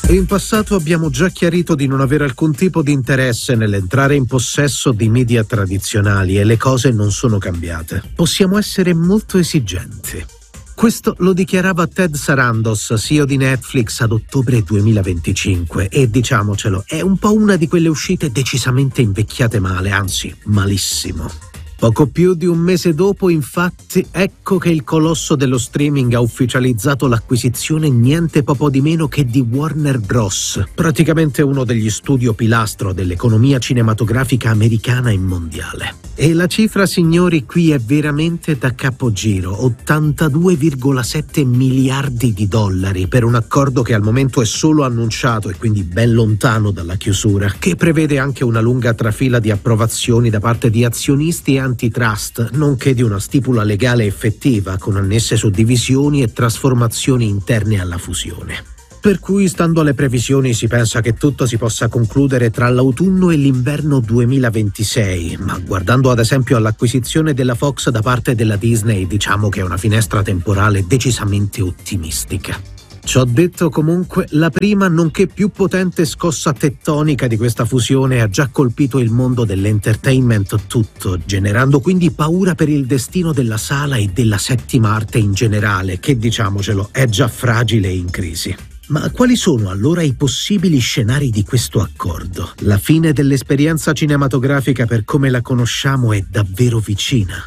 In passato abbiamo già chiarito di non avere alcun tipo di interesse nell'entrare in possesso di media tradizionali e le cose non sono cambiate. Possiamo essere molto esigenti. Questo lo dichiarava Ted Sarandos, CEO di Netflix, ad ottobre 2025 e, diciamocelo, è un po' una di quelle uscite decisamente invecchiate male, anzi malissimo. Poco più di un mese dopo, infatti, ecco che il colosso dello streaming ha ufficializzato l'acquisizione niente poco di meno che di Warner Bros., praticamente uno degli studio pilastro dell'economia cinematografica americana e mondiale. E la cifra, signori, qui è veramente da capogiro: 82,7 miliardi di dollari per un accordo che al momento è solo annunciato e quindi ben lontano dalla chiusura, che prevede anche una lunga trafila di approvazioni da parte di azionisti e antitrust, nonché di una stipula legale effettiva con annesse suddivisioni e trasformazioni interne alla fusione. Per cui, stando alle previsioni, si pensa che tutto si possa concludere tra l'autunno e l'inverno 2026, ma guardando ad esempio all'acquisizione della Fox da parte della Disney, diciamo che è una finestra temporale decisamente ottimistica. Ciò detto, comunque, la prima nonché più potente scossa tettonica di questa fusione ha già colpito il mondo dell'entertainment tutto, generando quindi paura per il destino della sala e della settima arte in generale, che, diciamocelo, è già fragile e in crisi. Ma quali sono allora i possibili scenari di questo accordo? La fine dell'esperienza cinematografica per come la conosciamo è davvero vicina.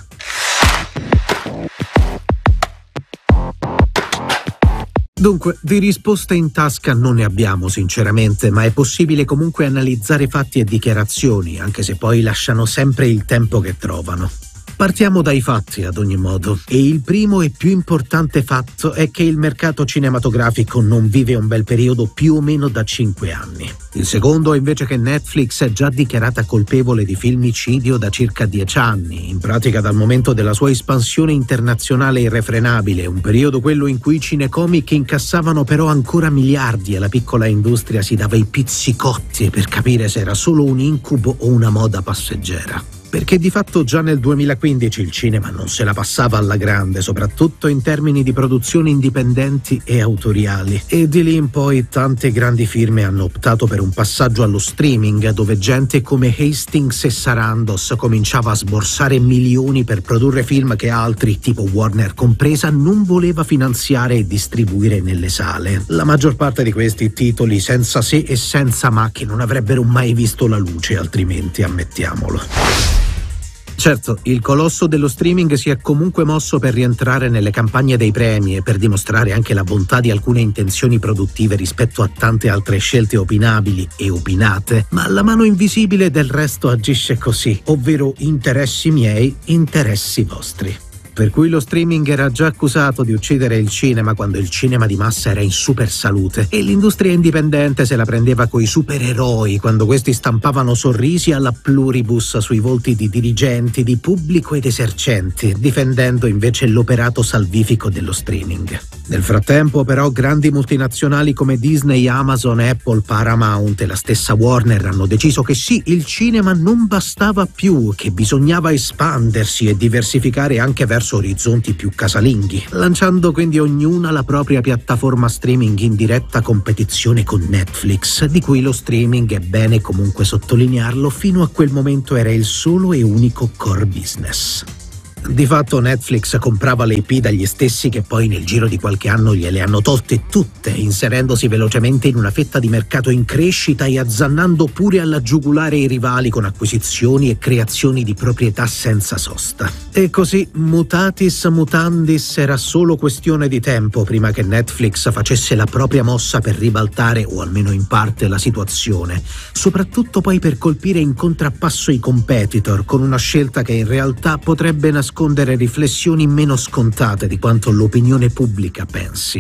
Dunque, di risposte in tasca non ne abbiamo sinceramente, ma è possibile comunque analizzare fatti e dichiarazioni, anche se poi lasciano sempre il tempo che trovano. Partiamo dai fatti, ad ogni modo, e il primo e più importante fatto è che il mercato cinematografico non vive un bel periodo più o meno da 5 anni. Il secondo è invece che Netflix è già dichiarata colpevole di filmicidio da circa 10 anni, in pratica dal momento della sua espansione internazionale irrefrenabile, un periodo quello in cui i cinecomic incassavano però ancora miliardi e la piccola industria si dava i pizzicotti per capire se era solo un incubo o una moda passeggera. Perché di fatto già nel 2015 il cinema non se la passava alla grande, soprattutto in termini di produzioni indipendenti e autoriali. E di lì in poi tante grandi firme hanno optato per un passaggio allo streaming, dove gente come Hastings e Sarandos cominciava a sborsare milioni per produrre film che altri, tipo Warner compresa, non voleva finanziare e distribuire nelle sale. La maggior parte di questi titoli senza se e senza ma, che non avrebbero mai visto la luce altrimenti, ammettiamolo. Certo, il colosso dello streaming si è comunque mosso per rientrare nelle campagne dei premi e per dimostrare anche la bontà di alcune intenzioni produttive rispetto a tante altre scelte opinabili e opinate, ma la mano invisibile del resto agisce così, ovvero interessi miei, interessi vostri. Per cui lo streaming era già accusato di uccidere il cinema quando il cinema di massa era in super salute e l'industria indipendente se la prendeva coi supereroi quando questi stampavano sorrisi alla pluribus sui volti di dirigenti, di pubblico ed esercenti, difendendo invece l'operato salvifico dello streaming. Nel frattempo però grandi multinazionali come Disney, Amazon, Apple, Paramount e la stessa Warner hanno deciso che sì, il cinema non bastava più, che bisognava espandersi e diversificare anche verso orizzonti più casalinghi, lanciando quindi ognuna la propria piattaforma streaming in diretta competizione con Netflix, di cui lo streaming, è bene comunque sottolinearlo, fino a quel momento era il solo e unico core business. Di fatto Netflix comprava le IP dagli stessi che poi nel giro di qualche anno gliele hanno tolte tutte, inserendosi velocemente in una fetta di mercato in crescita e azzannando pure alla giugulare i rivali con acquisizioni e creazioni di proprietà senza sosta. E così, mutatis mutandis, era solo questione di tempo prima che Netflix facesse la propria mossa per ribaltare, o almeno in parte, la situazione, soprattutto poi per colpire in contrappasso i competitor, con una scelta che in realtà potrebbe nascondere riflessioni meno scontate di quanto l'opinione pubblica pensi.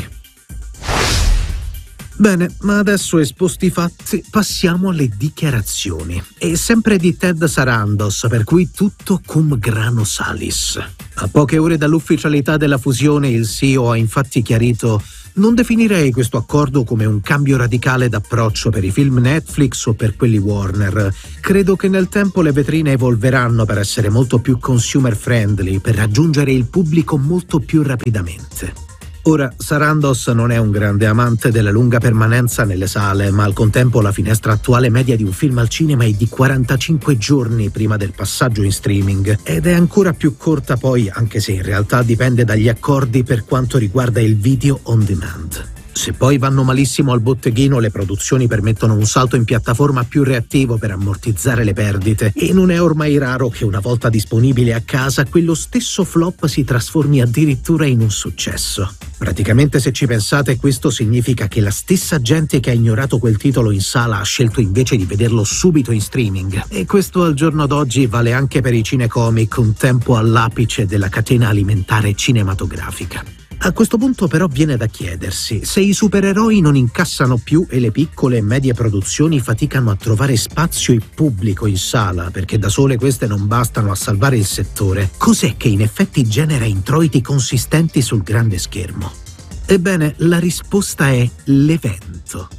Bene, ma adesso esposti i fatti, passiamo alle dichiarazioni. E sempre di Ted Sarandos, per cui tutto cum grano salis. A poche ore dall'ufficialità della fusione, il CEO ha infatti chiarito: non definirei questo accordo come un cambio radicale d'approccio per i film Netflix o per quelli Warner. Credo che nel tempo le vetrine evolveranno per essere molto più consumer friendly, per raggiungere il pubblico molto più rapidamente. Ora, Sarandos non è un grande amante della lunga permanenza nelle sale, ma al contempo la finestra attuale media di un film al cinema è di 45 giorni prima del passaggio in streaming, ed è ancora più corta poi, anche se in realtà dipende dagli accordi per quanto riguarda il video on demand. Se poi vanno malissimo al botteghino, le produzioni permettono un salto in piattaforma più reattivo per ammortizzare le perdite, e non è ormai raro che una volta disponibile a casa quello stesso flop si trasformi addirittura in un successo. Praticamente, se ci pensate, questo significa che la stessa gente che ha ignorato quel titolo in sala ha scelto invece di vederlo subito in streaming, e questo al giorno d'oggi vale anche per i cinecomic, un tempo all'apice della catena alimentare cinematografica. A questo punto però viene da chiedersi, se i supereroi non incassano più e le piccole e medie produzioni faticano a trovare spazio e pubblico in sala, perché da sole queste non bastano a salvare il settore, cos'è che in effetti genera introiti consistenti sul grande schermo? Ebbene, la risposta è l'evento.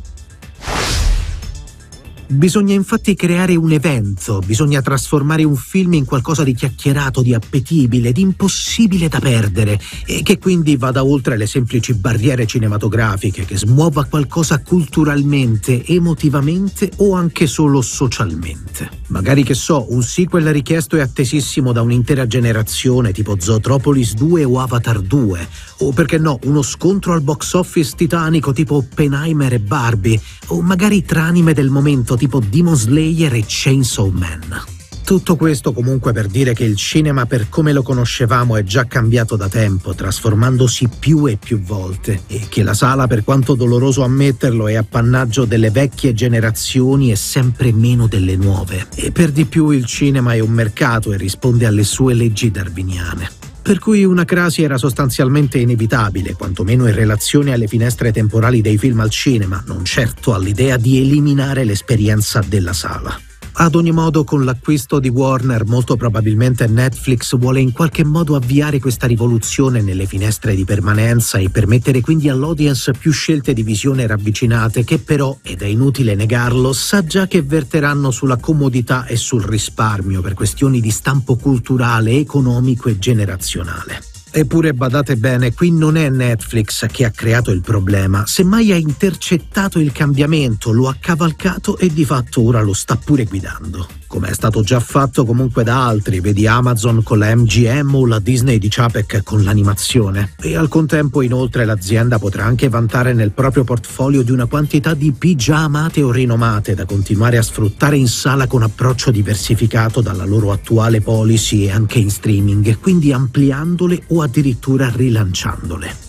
Bisogna infatti creare un evento, bisogna trasformare un film in qualcosa di chiacchierato, di appetibile, di impossibile da perdere, e che quindi vada oltre le semplici barriere cinematografiche, che smuova qualcosa culturalmente, emotivamente o anche solo socialmente. Magari, che so, un sequel richiesto e attesissimo da un'intera generazione, tipo Zootropolis 2 o Avatar 2, o perché no, uno scontro al box office titanico tipo Oppenheimer e Barbie, o magari tra anime del momento tipo Demon Slayer e Chainsaw Man. Tutto questo comunque per dire che il cinema per come lo conoscevamo è già cambiato da tempo, trasformandosi più e più volte, e che la sala, per quanto doloroso ammetterlo, è appannaggio delle vecchie generazioni e sempre meno delle nuove. E per di più il cinema è un mercato e risponde alle sue leggi darwiniane. Per cui una crasi era sostanzialmente inevitabile, quantomeno in relazione alle finestre temporali dei film al cinema, non certo all'idea di eliminare l'esperienza della sala. Ad ogni modo, con l'acquisto di Warner, molto probabilmente Netflix vuole in qualche modo avviare questa rivoluzione nelle finestre di permanenza e permettere quindi all'audience più scelte di visione ravvicinate, che però, ed è inutile negarlo, sa già che verteranno sulla comodità e sul risparmio per questioni di stampo culturale, economico e generazionale. Eppure badate bene, qui non è Netflix che ha creato il problema, semmai ha intercettato il cambiamento, lo ha cavalcato e di fatto ora lo sta pure guidando. Come è stato già fatto comunque da altri, vedi Amazon con la MGM o la Disney di Chapek con l'animazione. E al contempo inoltre l'azienda potrà anche vantare nel proprio portfolio di una quantità di IP già amate o rinomate da continuare a sfruttare in sala con approccio diversificato dalla loro attuale policy e anche in streaming, quindi ampliandole o addirittura rilanciandole.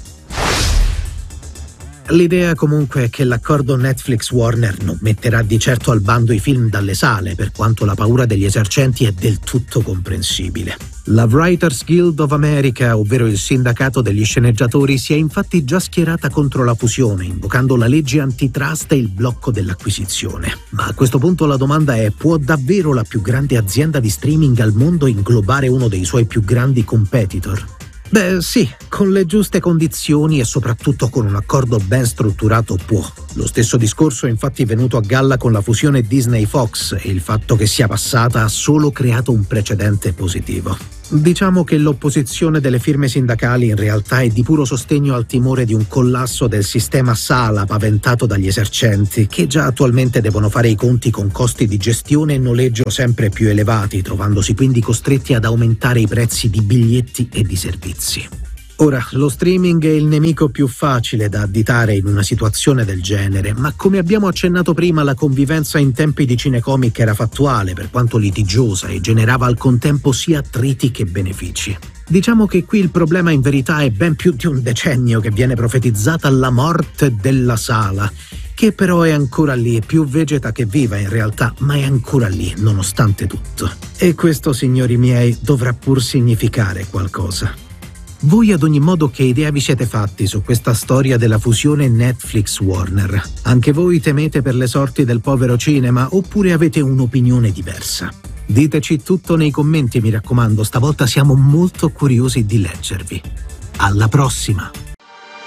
L'idea comunque è che l'accordo Netflix-Warner non metterà di certo al bando i film dalle sale, per quanto la paura degli esercenti è del tutto comprensibile. La Writers Guild of America, ovvero il sindacato degli sceneggiatori, si è infatti già schierata contro la fusione, invocando la legge antitrust e il blocco dell'acquisizione. Ma a questo punto la domanda è: può davvero la più grande azienda di streaming al mondo inglobare uno dei suoi più grandi competitor? Beh sì, con le giuste condizioni e soprattutto con un accordo ben strutturato può. Lo stesso discorso è infatti venuto a galla con la fusione Disney-Fox, e il fatto che sia passata ha solo creato un precedente positivo. Diciamo che l'opposizione delle firme sindacali in realtà è di puro sostegno al timore di un collasso del sistema sala paventato dagli esercenti, che già attualmente devono fare i conti con costi di gestione e noleggio sempre più elevati, trovandosi quindi costretti ad aumentare i prezzi di biglietti e di servizi. Ora, lo streaming è il nemico più facile da additare in una situazione del genere, ma come abbiamo accennato prima, la convivenza in tempi di cinecomic era fattuale, per quanto litigiosa, e generava al contempo sia attriti che benefici. Diciamo che qui il problema in verità è ben più di un decennio che viene profetizzata la morte della sala, che però è ancora lì, più vegeta che viva in realtà, ma è ancora lì, nonostante tutto. E questo, signori miei, dovrà pur significare qualcosa. Voi ad ogni modo che idea vi siete fatti su questa storia della fusione Netflix-Warner? Anche voi temete per le sorti del povero cinema, oppure avete un'opinione diversa? Diteci tutto nei commenti, mi raccomando, stavolta siamo molto curiosi di leggervi. Alla prossima!